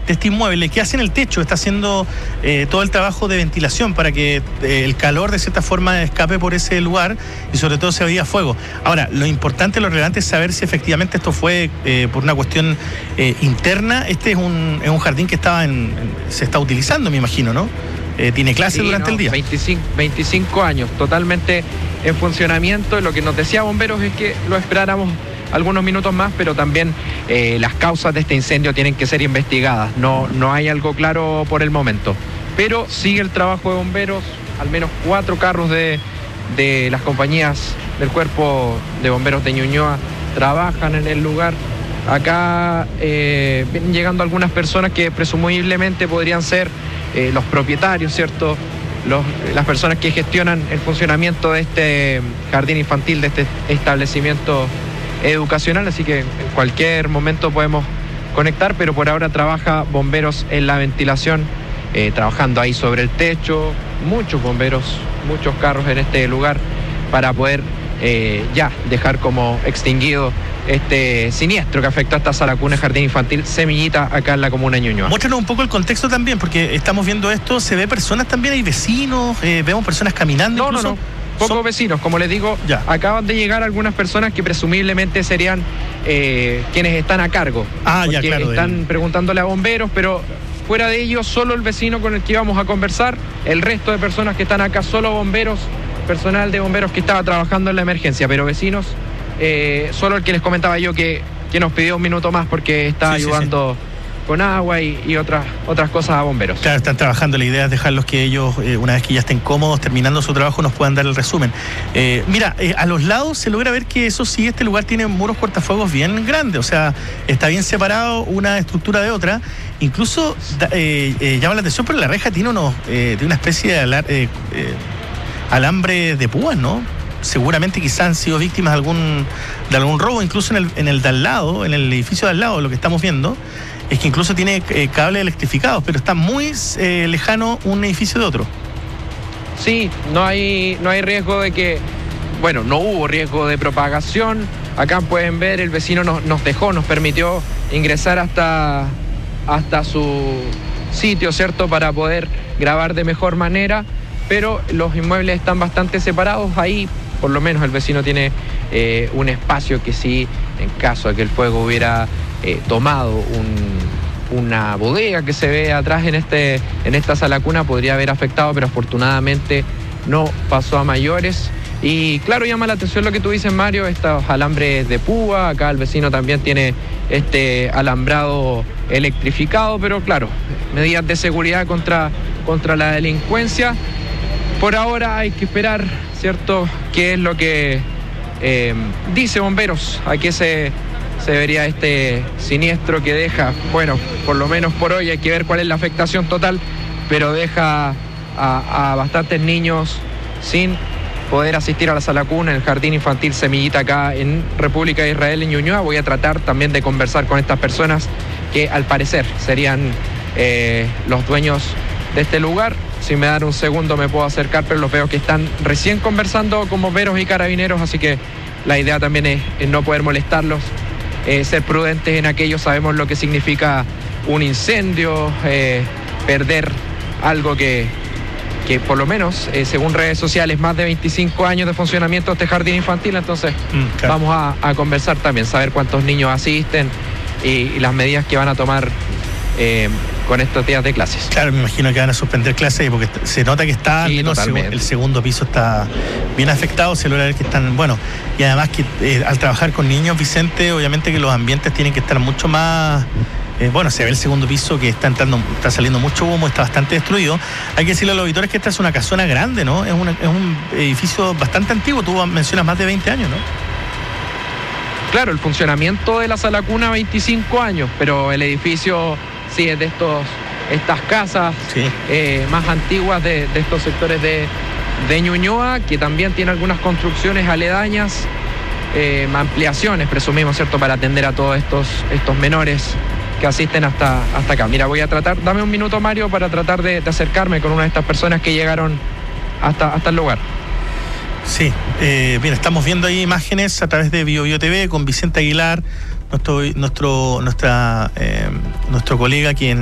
este inmueble, que hace en el techo, está haciendo todo el trabajo de ventilación para que el calor de cierta forma escape por ese lugar y sobre todo se veía fuego. Ahora, lo importante, lo relevante es saber si efectivamente esto fue por una cuestión interna. Este es un jardín que se está utilizando, me imagino, ¿no? Tiene clase durante el día. 25 años, totalmente en funcionamiento. Lo que nos decía Bomberos es que lo esperáramos algunos minutos más, pero también las causas de este incendio tienen que ser investigadas. No hay algo claro por el momento. Pero sigue el trabajo de bomberos, al menos 4 carros de las compañías del Cuerpo de Bomberos de Ñuñoa trabajan en el lugar. Acá vienen llegando algunas personas que presumiblemente podrían ser los propietarios, ¿cierto? Las personas que gestionan el funcionamiento de este jardín infantil, de este establecimiento educacional, así que en cualquier momento podemos conectar, pero por ahora trabaja bomberos en la ventilación, trabajando ahí sobre el techo, muchos bomberos, muchos carros en este lugar para poder ya dejar como extinguido este siniestro que afectó a esta sala cuna jardín infantil Semillita acá en la comuna de Ñuñoa. Muéstranos un poco el contexto también, porque estamos viendo esto, se ve personas también, hay vecinos, vemos personas caminando. No. Pocos vecinos, como les digo, acaban de llegar algunas personas que presumiblemente serían quienes están a cargo. Están preguntándole a bomberos, pero fuera de ellos, solo el vecino con el que íbamos a conversar, el resto de personas que están acá, solo bomberos, personal de bomberos que estaba trabajando en la emergencia, pero vecinos, solo el que les comentaba yo que nos pidió un minuto más porque está ayudando con agua y otras cosas a bomberos. Claro, están trabajando, la idea es dejarlos que ellos, una vez que ya estén cómodos, terminando su trabajo, nos puedan dar el resumen. Mira, a los lados se logra ver que eso sí, este lugar tiene muros cortafuegos bien grandes, o sea, está bien separado una estructura de otra. Incluso llama la atención, pero la reja tiene una especie de alambre de púas, ¿no? Seguramente quizás han sido víctimas de algún robo, incluso en el de al lado, en el edificio de al lado, lo que estamos viendo es que incluso tiene cables electrificados, pero está muy lejano un edificio de otro. Sí, no hay riesgo de que, no hubo riesgo de propagación. Acá pueden ver, el vecino nos permitió ingresar hasta su sitio, ¿cierto?, para poder grabar de mejor manera, pero los inmuebles están bastante separados. Ahí, por lo menos, el vecino tiene un espacio que sí, en caso de que el fuego hubiera tomado una bodega que se ve atrás en esta sala cuna, podría haber afectado, pero afortunadamente no pasó a mayores. Y claro, llama la atención lo que tú dices, Mario, estos alambres de púa. Acá el vecino también tiene este alambrado electrificado, pero claro, medidas de seguridad contra la delincuencia. Por ahora hay que esperar, ¿cierto?, qué es lo que dice bomberos, a qué se vería este siniestro que deja, por lo menos por hoy hay que ver cuál es la afectación total, pero deja a bastantes niños sin poder asistir a la sala cuna en el jardín infantil Semillita acá en República de Israel, en Ñuñoa. Voy a tratar también de conversar con estas personas que al parecer serían los dueños de este lugar. Si me dan un segundo me puedo acercar, pero los veo que están recién conversando con bomberos y carabineros, así que la idea también es no poder molestarlos, ser prudentes en aquello. Sabemos lo que significa un incendio, perder algo que por lo menos, según redes sociales, más de 25 años de funcionamiento de este jardín infantil. Entonces vamos a conversar también, saber cuántos niños asisten y las medidas que van a tomar con estos días de clases. Claro, me imagino que van a suspender clases porque se nota que está, el segundo piso está bien afectado, se logra ver que están, y además que al trabajar con niños, Vicente, obviamente que los ambientes tienen que estar mucho más, se ve el segundo piso que está saliendo mucho humo, está bastante destruido. Hay que decirle a los auditores que esta es una casona grande, ¿no? Es un edificio bastante antiguo, tú mencionas más de 20 años, ¿no? Claro, el funcionamiento de la sala cuna 25 años, pero el edificio sí es de estas casas más antiguas de estos sectores de Ñuñoa, que también tiene algunas construcciones aledañas, ampliaciones, presumimos, ¿cierto?, para atender a todos estos menores que asisten hasta acá. Mira, voy a tratar, dame un minuto, Mario, para tratar de acercarme con una de estas personas que llegaron hasta el lugar. Sí, bien, estamos viendo ahí imágenes a través de BioBio TV con Vicente Aguilar, nuestro colega quien